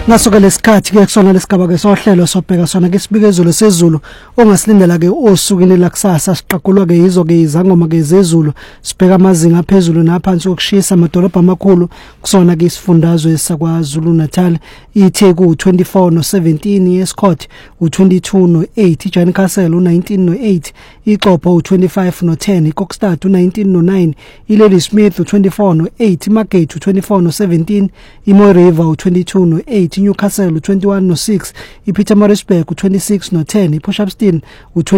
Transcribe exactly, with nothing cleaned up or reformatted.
Ngasoke lesikhathi ke kusona lesigaba ke sohlelo sobheka sona ke sibikezelo sezulu ongasilindela ke osukini lakusasa siqaqulwa ke yizo ke izangoma ke zezulu sibheka amazinga aphezulu naphansi okushisa amadolobha amakhulu kusona ke isifundazwe sakwaZulu Natal iTheku u twenty-four no seventeen, iEscott u twenty-two no eight, iJani Castle u nineteen no eight, iXhopho u twenty-five no ten, iKokstad u nineteen no nine, iLadysmith u twenty-four no eight, iMargate u twenty-four no seventeen, iMoy River u twenty-two no eight, iNewcastle u twenty-one no six, iPietermaritzburg u twenty-six no ten, iPort Shepstone u